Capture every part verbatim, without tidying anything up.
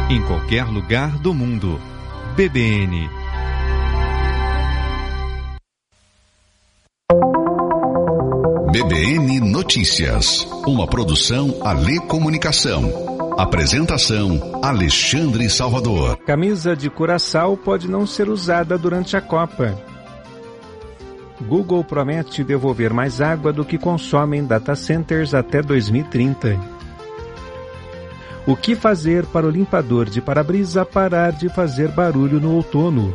em qualquer lugar do mundo. B B N. B B N Notícias, uma produção Alê Comunicação. Apresentação Alexandre Salvador. Camisa de Curaçao pode não ser usada durante a Copa. Google promete devolver mais água do que consomem data centers até dois mil e trinta. O que fazer para o limpador de para-brisa parar de fazer barulho no outono?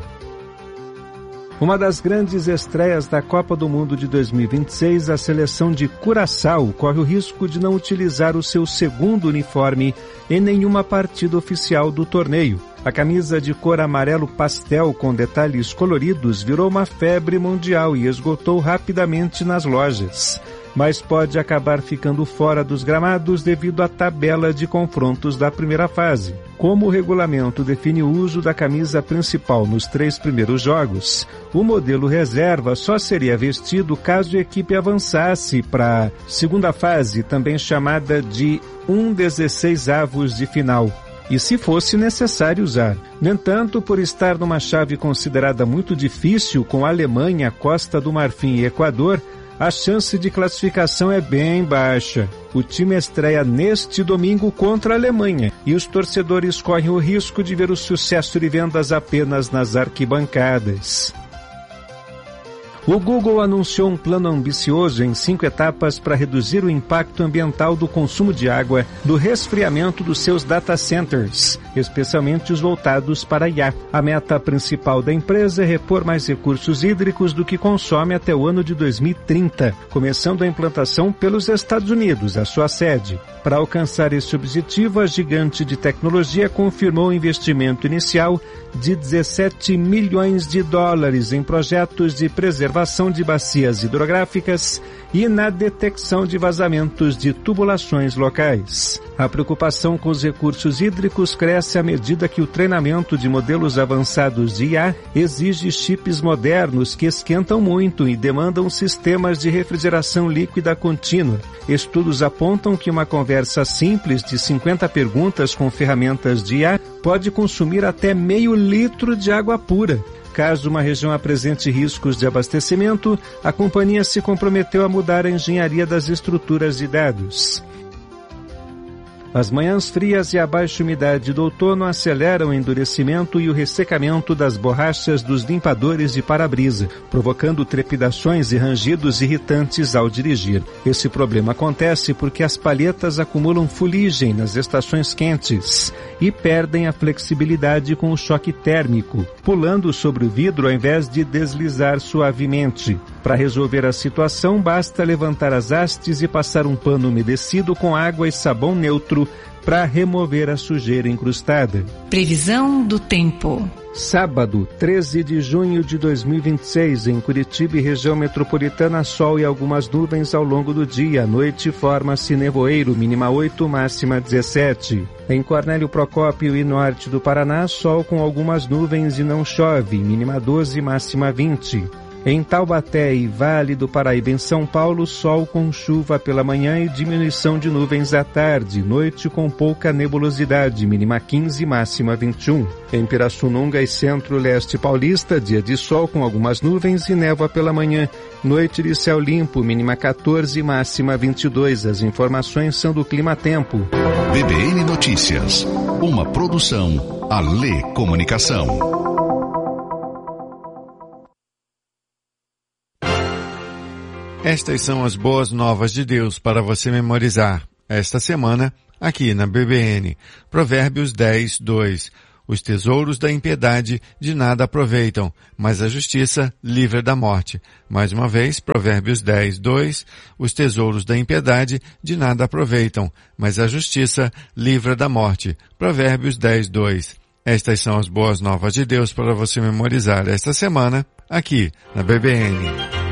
Uma das grandes estreias da Copa do Mundo de dois mil e vinte e seis, a seleção de Curaçao corre o risco de não utilizar o seu segundo uniforme em nenhuma partida oficial do torneio. A camisa de cor amarelo pastel com detalhes coloridos virou uma febre mundial e esgotou rapidamente nas lojas, mas pode acabar ficando fora dos gramados devido à tabela de confrontos da primeira fase. Como o regulamento define o uso da camisa principal nos três primeiros jogos, o modelo reserva só seria vestido caso a equipe avançasse para a segunda fase, também chamada de um dezesseisavos de final, e se fosse necessário usar. No entanto, por estar numa chave considerada muito difícil com Alemanha, Costa do Marfim e Equador, a chance de classificação é bem baixa. O time estreia neste domingo contra a Alemanha e os torcedores correm o risco de ver o sucesso de vendas apenas nas arquibancadas. O Google anunciou um plano ambicioso em cinco etapas para reduzir o impacto ambiental do consumo de água do resfriamento dos seus data centers, especialmente os voltados para I A. A meta principal da empresa é repor mais recursos hídricos do que consome até o ano de dois mil e trinta, começando a implantação pelos Estados Unidos, a sua sede. Para alcançar esse objetivo, a gigante de tecnologia confirmou um investimento inicial de dezessete milhões de dólares em projetos de preservação de bacias hidrográficas e na detecção de vazamentos de tubulações locais. A preocupação com os recursos hídricos cresce à medida que o treinamento de modelos avançados de I A exige chips modernos que esquentam muito e demandam sistemas de refrigeração líquida contínua. Estudos apontam que uma conversa simples de cinquenta perguntas com ferramentas de I A pode consumir até meio litro de água pura. Caso uma região apresente riscos de abastecimento, a companhia se comprometeu a mudar a engenharia das estruturas de dados. As manhãs frias e a baixa umidade do outono aceleram o endurecimento e o ressecamento das borrachas dos limpadores de para-brisa, provocando trepidações e rangidos irritantes ao dirigir. Esse problema acontece porque as palhetas acumulam fuligem nas estações quentes e perdem a flexibilidade com o choque térmico, pulando sobre o vidro ao invés de deslizar suavemente. Para resolver a situação, basta levantar as hastes e passar um pano umedecido com água e sabão neutro para remover a sujeira incrustada. Previsão do tempo. Sábado, treze de junho de dois mil e vinte e seis, em Curitiba e região metropolitana, sol e algumas nuvens ao longo do dia. À noite, forma-se nevoeiro, mínima oito, máxima dezessete. Em Cornélio Procópio e norte do Paraná, sol com algumas nuvens e não chove, mínima doze, máxima vinte. Em Taubaté e Vale do Paraíba, em São Paulo, sol com chuva pela manhã e diminuição de nuvens à tarde. Noite com pouca nebulosidade, mínima quinze, máxima vinte e um. Em Pirassununga e Centro-Leste Paulista, dia de sol com algumas nuvens e névoa pela manhã. Noite de céu limpo, mínima quatorze, máxima vinte e dois. As informações são do Clima Tempo. B B N Notícias, uma produção Alê Comunicação. Estas são as boas novas de Deus para você memorizar esta semana aqui na B B N. Provérbios dez, dois. Os tesouros da impiedade de nada aproveitam, mas a justiça livra da morte. Mais uma vez, Provérbios dez, dois. Os tesouros da impiedade de nada aproveitam, mas a justiça livra da morte. Provérbios dez, dois. Estas são as boas novas de Deus para você memorizar esta semana aqui na B B N.